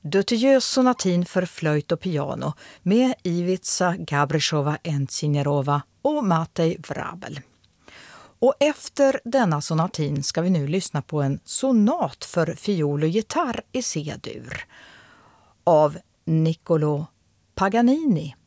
Döttijös sonatin för flöjt och piano med Ivica Gabrishova-Entsinerova och Matej Vrabel. Och efter denna sonatin ska vi nu lyssna på en sonat för fiol och gitarr i C-dur av Niccolò Paganini.